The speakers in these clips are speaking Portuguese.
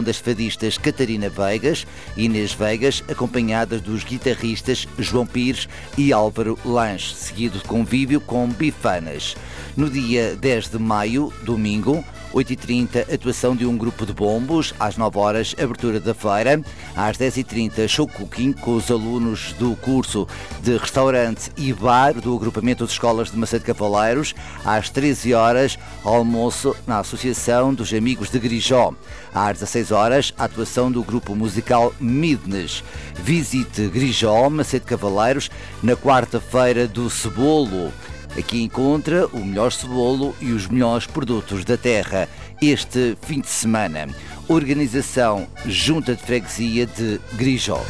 das fadistas Catarina Veigas e Inês Veigas, acompanhadas dos guitarristas João Pires e Álvaro Lanche, seguido de convívio com bifanas. No dia 10 de maio, domingo, 8h30, atuação de um grupo de bombos. Às 9 horas, abertura da feira. Às 10h30, show cooking com os alunos do curso de restaurante e bar do agrupamento de escolas de Macedo Cavaleiros. Às 13 horas, almoço na Associação dos Amigos de Grijó. Às 16 horas, a atuação do grupo musical Midnes. Visite Grijó, Macedo Cavaleiros, na quarta-feira do Cebolo. Aqui encontra o melhor cebolo e os melhores produtos da terra este fim de semana. Organização Junta de Freguesia de Grijó.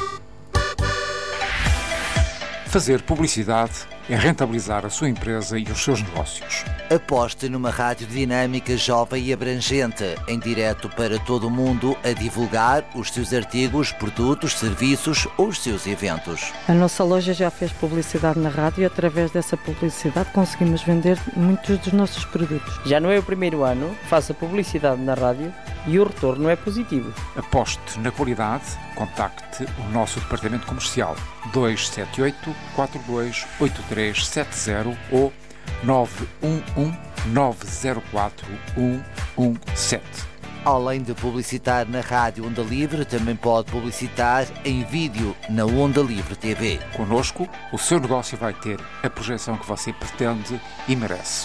Fazer publicidade é rentabilizar a sua empresa e os seus negócios. Aposte numa rádio dinâmica, jovem e abrangente, em direto para todo o mundo, a divulgar os seus artigos, produtos, serviços ou os seus eventos. A nossa loja já fez publicidade na rádio e através dessa publicidade conseguimos vender muitos dos nossos produtos. Já não é o primeiro ano, faça publicidade na rádio e o retorno é positivo. Aposte na qualidade, contacte o nosso departamento comercial 278 42 8370 ou 911 904 117. Além de publicitar na rádio Onda Livre, também pode publicitar em vídeo na Onda Livre TV. Connosco, o seu negócio vai ter a projeção que você pretende e merece.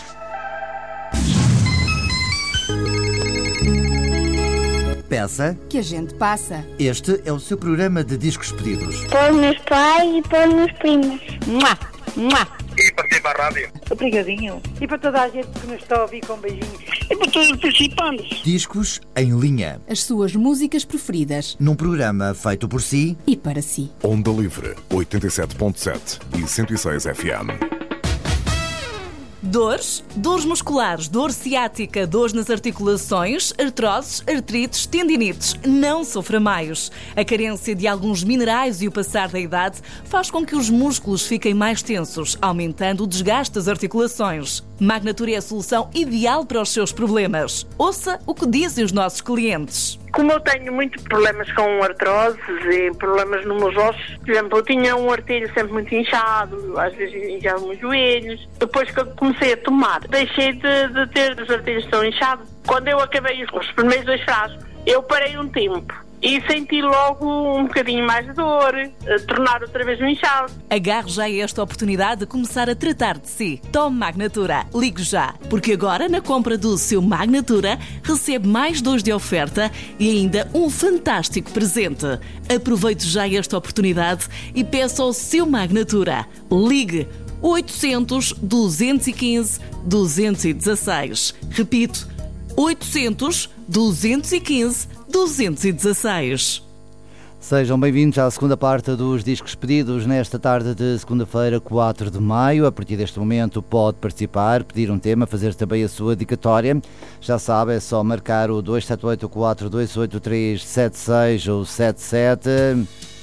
Peça que a gente passa. Este é o seu programa de discos pedidos. Para os meus pais e para os meus primos. Mua, mua. E para ter para a rádio. Obrigadinho. E para toda a gente que nos está a ouvir com beijinhos. E para todos os participantes. Discos em linha. As suas músicas preferidas. Num programa feito por si e para si. Onda Livre, 87.7 e 106 FM. Dores? Dores musculares, dor ciática, dores nas articulações, artroses, artrites, tendinites. Não sofra mais. A carência de alguns minerais e o passar da idade faz com que os músculos fiquem mais tensos, aumentando o desgaste das articulações. Magnature é a solução ideal para os seus problemas. Ouça o que dizem os nossos clientes. Como eu tenho muitos problemas com artroses e problemas nos meus ossos, por exemplo, eu tinha um artelho sempre muito inchado, às vezes inchava os joelhos. Depois que eu comecei a tomar, deixei de ter os artelhos tão inchados. Quando eu acabei os primeiros 2 frascos, eu parei um tempo e senti logo um bocadinho mais de dor, tornar outra vez um inchado. Agarre já esta oportunidade de começar a tratar de si. Tome Magnatura. Ligue já, porque agora na compra do seu Magnatura recebe mais 2 de oferta e ainda um fantástico presente. Aproveite já esta oportunidade e peça ao seu Magnatura. Ligue 800 215 216. Repito, 800 215 216. Sejam bem-vindos à segunda parte dos discos pedidos nesta tarde de segunda-feira, 4 de maio. A partir deste momento pode participar, pedir um tema, fazer também a sua dedicatória. Já sabe, é só marcar o 278 428 376 ou 77.